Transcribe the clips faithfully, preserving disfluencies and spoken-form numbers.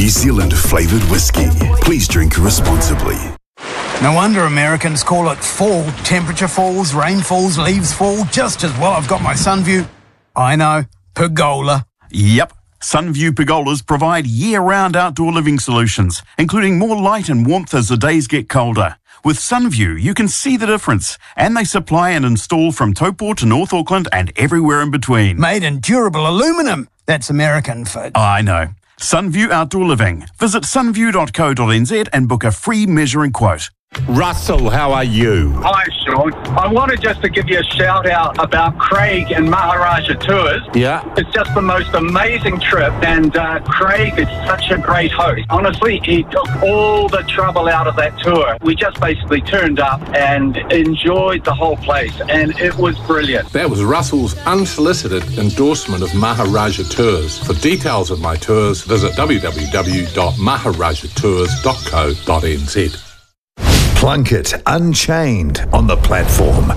New Zealand flavoured whiskey. Please drink responsibly. No wonder Americans call it fall. Temperature falls, rain falls, leaves fall, just as well I've got my Sunview. I know, pergola. Yep. Sunview pergolas provide year-round outdoor living solutions, including more light and warmth as the days get colder. With Sunview, you can see the difference, and they supply and install from Taupo to North Auckland and everywhere in between. Made in durable aluminum. That's American for... I know. Sunview Outdoor Living. Visit sunview dot co dot n z and book a free measuring quote. Russell, how are you? Hi, Sean. I wanted just to give you a shout out about Craig and Maharaja Tours. Yeah. It's just the most amazing trip, and uh, Craig is such a great host. Honestly, he took all the trouble out of that tour. We just basically turned up and enjoyed the whole place, and it was brilliant. That was Russell's unsolicited endorsement of Maharaja Tours. For details of my tours, visit w w w dot maharaja tours dot co dot n z. Plunkett Unchained on the platform.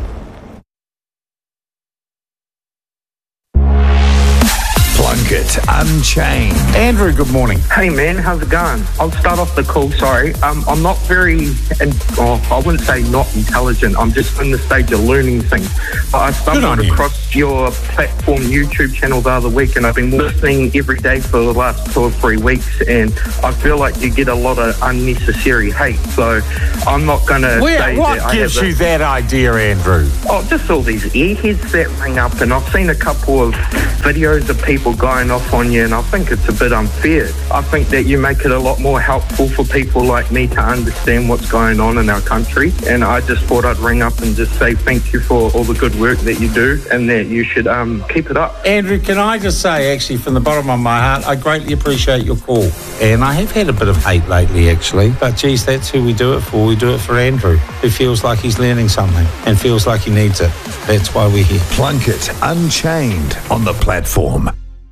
Plunkett Unchained. Andrew, good morning. Hey man, how's it going? I'll start off the call, sorry. Um, I'm not very, in, oh, I wouldn't say not intelligent, I'm just in the stage of learning things. But I stumbled across you. your platform YouTube channel the other week, and I've been listening every day for the last two or three weeks, and I feel like you get a lot of unnecessary hate, so I'm not going to say what that gives I have you a, that idea, Andrew? Oh, just all these airheads that ring up, and I've seen a couple of videos of people going off on you, and I think it's a bit unfair. I think that you make it a lot more helpful for people like me to understand what's going on in our country, and I just thought I'd ring up and just say thank you for all the good work that you do, and that you should um, keep it up. Andrew, can I just say, actually, from the bottom of my heart, I greatly appreciate your call. And I have had a bit of hate lately, actually, but geez, that's who we do it for. We do it for Andrew, who feels like he's learning something and feels like he needs it. That's why we're here. Plunkett Unchained on the platform.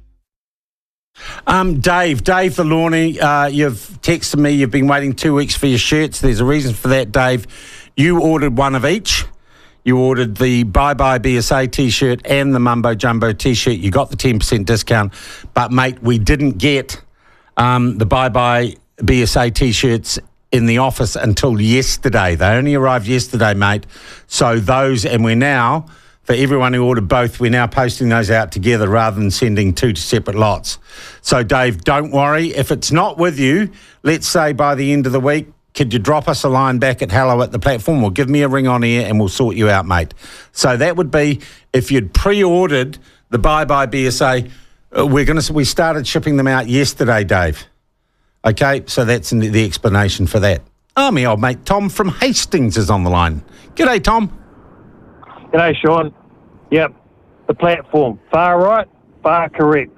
Um, Dave, Dave Valorni, uh, you've texted me, you've been waiting two weeks for your shirts. There's a reason for that, Dave. You ordered one of each. You ordered the Bye Bye B S A T-shirt and the Mumbo Jumbo T-shirt. You got the ten percent discount. But, mate, we didn't get um, the Bye Bye B S A T-shirts in the office until yesterday. They only arrived yesterday, mate. So those, and we're now... For everyone who ordered both, we're now posting those out together rather than sending two separate lots. So, Dave, don't worry. If it's not with you, let's say by the end of the week, could you drop us a line back at hello at the platform, or give me a ring on air and we'll sort you out, mate. So that would be if you'd pre-ordered the Bye Bye B S A. Uh, we're gonna we started shipping them out yesterday, Dave. Okay, so that's the, the explanation for that. Oh, my old mate Tom from Hastings is on the line. G'day, Tom. G'day, Sean. Yep, the platform. Far right, far correct.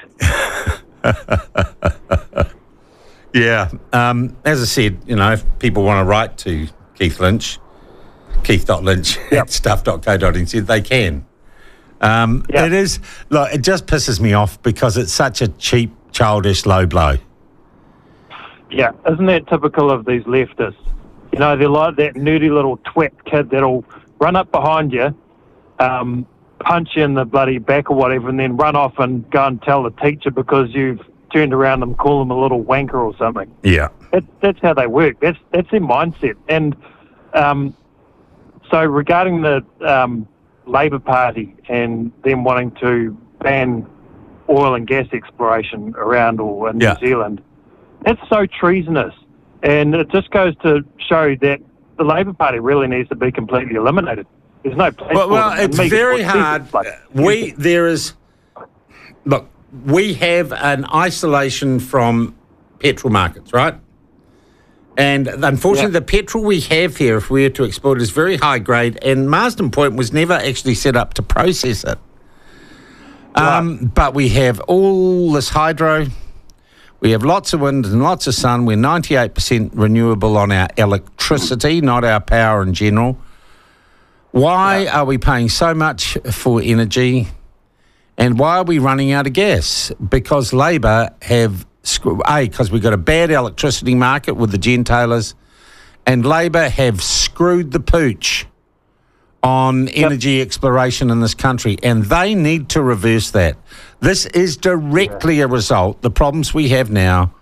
Yeah. Um, as I said, you know, if people want to write to Keith Lynch, keith dot lynch yep. at stuff dot co dot n z, they can. Um, yep. It is, like, it just pisses me off because it's such a cheap, childish low blow. Yeah, isn't that typical of these leftists? You know, they're like that nerdy little twat kid that'll run up behind you, um, punch you in the bloody back or whatever, and then run off and go and tell the teacher because you've turned around and call them a little wanker or something. Yeah. That, that's how they work. That's that's their mindset. And um, so regarding the um, Labour Party and them wanting to ban oil and gas exploration around or in yeah. New Zealand, that's so treasonous. And it just goes to show that the Labour Party really needs to be completely eliminated. There's no place well, for well them. it's very hard. Like, we there is look. We have an isolation from petrol markets, right? And unfortunately, yeah. the petrol we have here, if we were to export, is very high grade. And Marsden Point was never actually set up to process it. Right. Um, but we have all this hydro. We have lots of wind and lots of sun. We're ninety-eight percent renewable on our electricity, not our power in general. Why yeah. are we paying so much for energy? And why are we running out of gas? Because Labor have, A, because we've got a bad electricity market with the gentailers, and Labor have screwed the pooch on energy yep. exploration in this country, and they need to reverse that. This is directly yeah. a result, the problems we have now,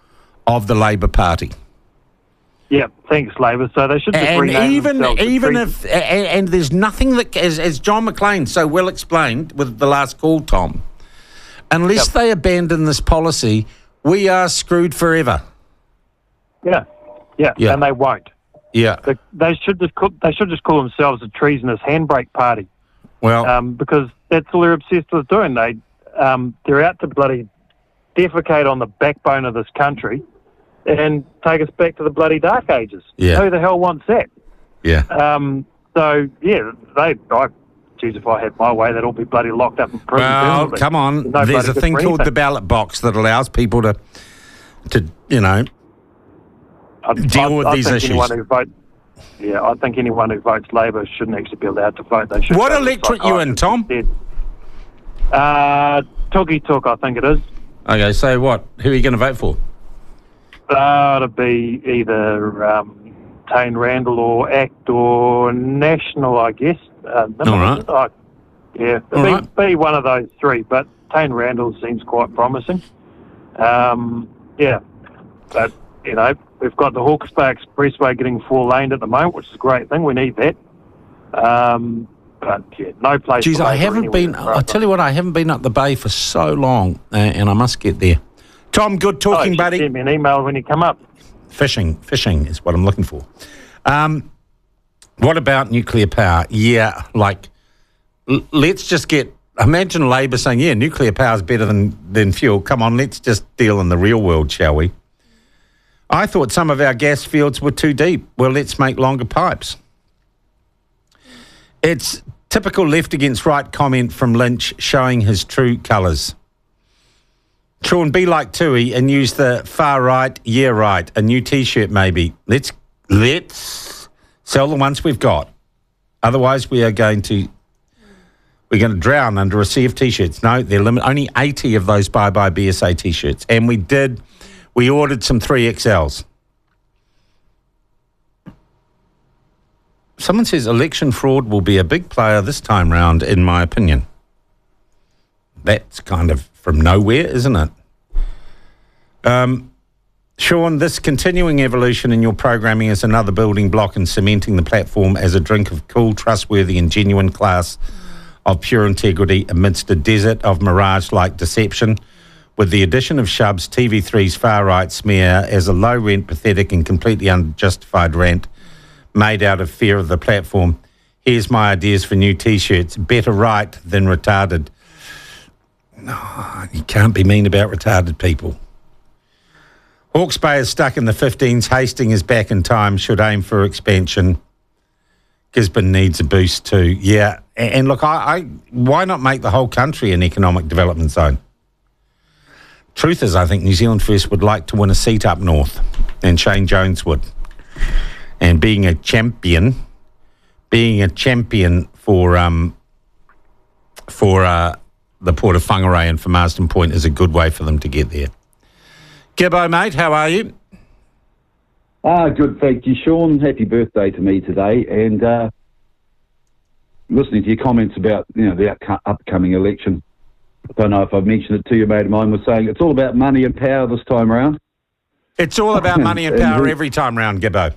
of the Labor Party. Yeah, thanks, Labor. So they should just And rename even themselves to even treason. if and, and there's nothing that, as, as John McLean so well explained with the last call, Tom, unless Yep. they abandon this policy, we are screwed forever. Yeah, yeah, Yeah. and they won't. Yeah. They, they should just call, they should just call themselves a treasonous handbrake party, Well, um, because that's all they're obsessed with doing. They um, they're out to bloody defecate on the backbone of this country and take us back to the bloody dark ages. Yeah. Who the hell wants that? yeah. Um, so yeah, they. I, geez, if I had my way, they'd all be bloody locked up in prison. Well, permanently. come on. Nobody There's a good thing for called the anything. ballot box that allows people to, to you know, I- deal I- with I these think issues. Anyone who vote, yeah, I think anyone who votes Labor shouldn't actually be allowed to vote. They should. What go to electorate you in, psychiatrist Tom? instead. Uh, Tookie Took, I think it is. Okay, so what? Who are you going to vote for? Uh, it'll be either um, Tane Randall or ACT or National, I guess. Uh, All right. I, yeah, it'll All be, right. be one of those three, but Tane Randall seems quite promising. Um, yeah, but, you know, we've got the Hawke's Bay Expressway getting four-laned at the moment, which is a great thing. We need that. Um, but, yeah, no place Geez, for I Labor haven't anywhere been, in I'll Rover. tell you what, I haven't been up the bay for so long, uh, and I must get there. Tom, good Oh, talking, you buddy. send me an email when you come up. Fishing, fishing is what I'm looking for. Um, what about nuclear power? Yeah, like, l- let's just get, imagine Labor saying, yeah, nuclear power is better than, than fuel. Come on, let's just deal in the real world, shall we? I thought some of our gas fields were too deep. Well, let's make longer pipes. It's typical left against right comment from Lynch showing his true colours. Sean, be like Tui and use the far right, yeah right, a new T-shirt maybe. Let's let's sell the ones we've got. Otherwise, we are going to we're going to drown under a sea of T-shirts. No, they're limit only eighty of those Bye Bye B S A T-shirts, and we did we ordered some three X Ls. Someone says election fraud will be a big player this time round, in my opinion. That's kind of from nowhere, isn't it? Um, Sean, this continuing evolution in your programming is another building block in cementing the platform as a drink of cool, trustworthy and genuine class of pure integrity amidst a desert of mirage-like deception. With the addition of Shub's T V three's far-right smear as a low-rent, pathetic and completely unjustified rant made out of fear of the platform, here's my ideas for new T-shirts. Better right than retarded. No, you can't be mean about retarded people. Hawke's Bay is stuck in the fifteens. Hastings is back in time, should aim for expansion. Gisborne needs a boost too. Yeah, and, and look, I, I why not make the whole country an economic development zone? Truth is, I think New Zealand First would like to win a seat up north, and Shane Jones would. And being a champion, being a champion for um for uh, the Port of Whangarei and for Marsden Point is a good way for them to get there. Gibbo, mate, how are you? Ah, good, thank you, Sean. Happy birthday to me today. And uh, listening to your comments about, you know, the up- upcoming election, I don't know if I've mentioned it to you, a mate of mine was saying it's all about money and power this time around. It's all about money and power every time round, Gibbo.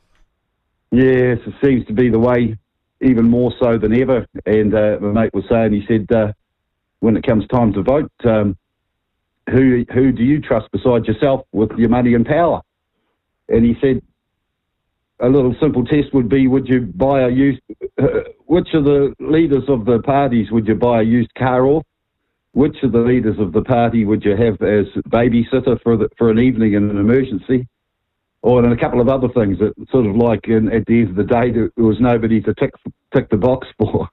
Yes, it seems to be the way, even more so than ever. And uh, my mate was saying, he said, uh, when it comes time to vote, um, who who do you trust besides yourself with your money and power? And he said, a little simple test would be, would you buy a used, uh, which of the leaders of the parties would you buy a used car off? Which of the leaders of the party would you have as babysitter for the, for an evening in an emergency? Or and a couple of other things that sort of like in, at the end of the day, there was nobody to tick, tick the box for.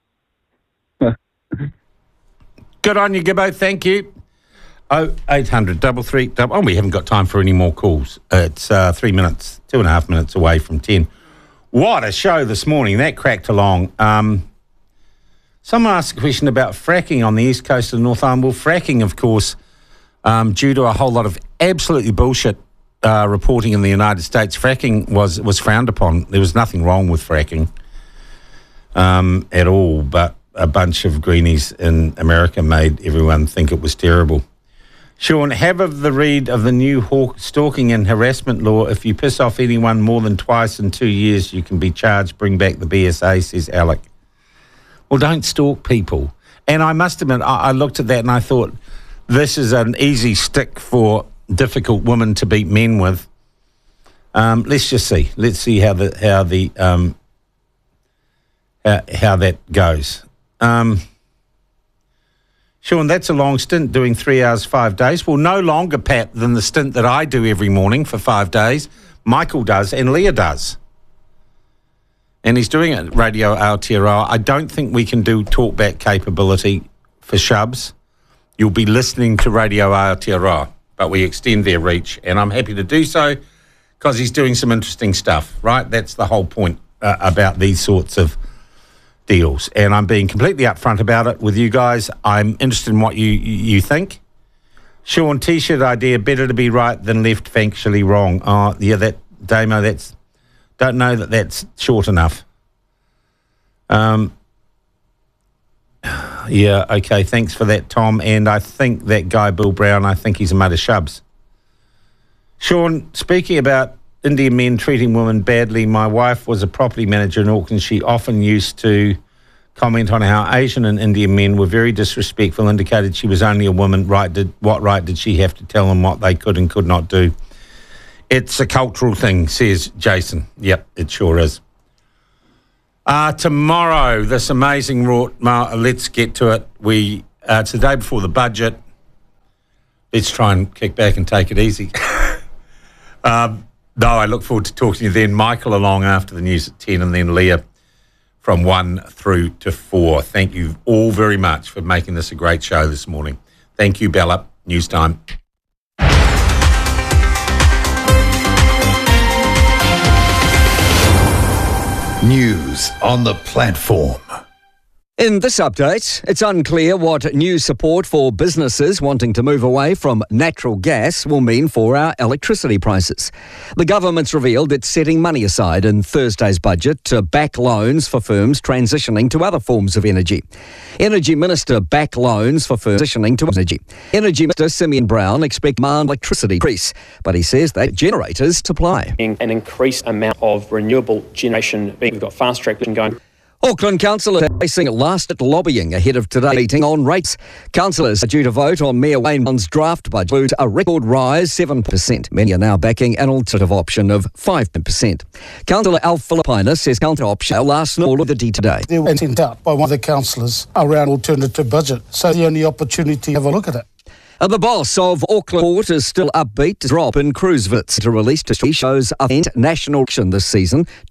Good on you, Gibbo. Thank you. Oh, eight hundred, double three, double... Oh, we haven't got time for any more calls. It's uh, three minutes, two and a half minutes away from ten. What a show this morning. That cracked along. Um, someone asked a question about fracking on the east coast of North Island. Well, fracking, of course, um, due to a whole lot of absolutely bullshit uh, reporting in the United States, fracking was, was frowned upon. There was nothing wrong with fracking um, at all, but a bunch of greenies in America made everyone think it was terrible. Sean, have of the read of the new hawk stalking and harassment law. If you piss off anyone more than twice in two years, you can be charged. Bring back the B S A, says Alec. Well, don't stalk people. And I must admit, I, I looked at that and I thought, this is an easy stick for difficult women to beat men with. Um, let's just see. Let's see how the how the um, how, how that goes. Um, Sean, that's a long stint, doing three hours, five days. Well, no longer, Pat, than the stint that I do every morning for five days. Michael does and Leah does. And he's doing it at Radio Aotearoa. I don't think we can do talkback capability for Shubs. You'll be listening to Radio Aotearoa, but we extend their reach, and I'm happy to do so because he's doing some interesting stuff, right? That's the whole point uh, about these sorts of deals, and I'm being completely upfront about it with you guys. I'm interested in what you you think. Sean, T-shirt idea, better to be right than left factually wrong. Oh, yeah, that, Damo, that's, don't know that that's short enough. Um, yeah, okay, thanks for that, Tom, and I think that guy, Bill Brown, I think he's a mud of Shubs. Sean, speaking about Indian men treating women badly, my wife was a property manager in Auckland. She often used to comment on how Asian and Indian men were very disrespectful, indicated she was only a woman. Right? Did what right did she have to tell them what they could and could not do? It's a cultural thing, says Jason. Yep, it sure is. Uh, tomorrow, this amazing rort, let's get to it. We uh, it's the day before the budget. Let's try and kick back and take it easy. um, No, I look forward to talking to you then. Michael along after the news at ten, and then Leah from one through to four. Thank you all very much for making this a great show this morning. Thank you, Bella. News time. News on the platform. In this update, it's unclear what new support for businesses wanting to move away from natural gas will mean for our electricity prices. The government's revealed it's setting money aside in Thursday's budget to back loans for firms transitioning to other forms of energy. Energy Minister back loans for firms transitioning to energy. Energy Minister Simeon Brown expects demand electricity increase, but he says that generators supply. An increased amount of renewable generation. We've got fast track going. Auckland councillors are facing last lobbying ahead of today's meeting on rates. Councillors are due to vote on Mayor Wayne Bond's draft budget, includes a record rise seven percent. Many are now backing an alternative option of five percent. Councillor Al Filippina says counter option will last all of the D today. They were sent out by one of the councillors around alternative budget, so the only opportunity to have a look at it. Uh, the boss of Auckland Port is still upbeat. Drop in cruise visits to release to shows a national auction this season.